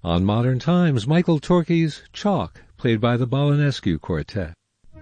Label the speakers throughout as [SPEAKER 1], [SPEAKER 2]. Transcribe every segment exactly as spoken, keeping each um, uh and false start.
[SPEAKER 1] On Modern Times, Michael Torke's Chalk, played by the Balanescu Quartet.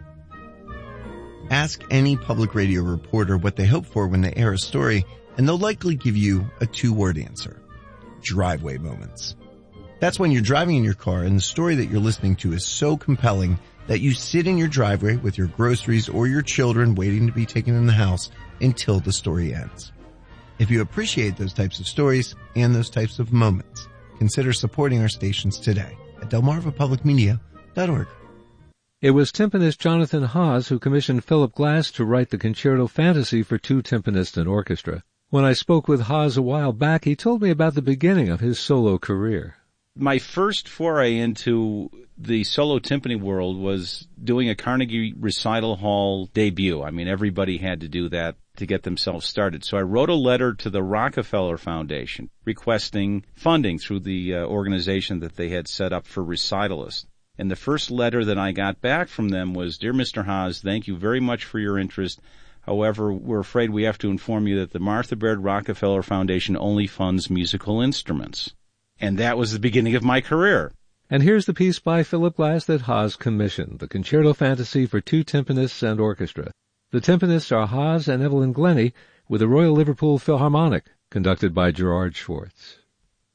[SPEAKER 2] Ask any public radio reporter what they hope for when they air a story, and they'll likely give you a two-word answer. Driveway moments. That's when you're driving in your car and the story that you're listening to is so compelling that you sit in your driveway with your groceries or your children waiting to be taken in the house until the story ends. If you appreciate those types of stories and those types of moments, consider supporting our stations today at delmarva public media dot org.
[SPEAKER 1] It was timpanist Jonathan Haas who commissioned Philip Glass to write the Concerto Fantasy for two timpanists and orchestra. When I spoke with Haas a while back, he told me about the beginning of his solo career.
[SPEAKER 3] My first foray into the solo timpani world was doing a Carnegie Recital Hall debut. I mean, everybody had to do that to get themselves started. So I wrote a letter to the Rockefeller Foundation requesting funding through the uh, organization that they had set up for recitalists. And the first letter that I got back from them was, "Dear Mister Haas, thank you very much for your interest. However, we're afraid we have to inform you that the Martha Baird Rockefeller Foundation only funds musical instruments." And that was the beginning of my career.
[SPEAKER 1] And here's the piece by Philip Glass that Haas commissioned, the Concerto Fantasy for two timpanists and orchestra. The timpanists are Haas and Evelyn Glennie, with the Royal Liverpool Philharmonic, conducted by Gerard Schwartz.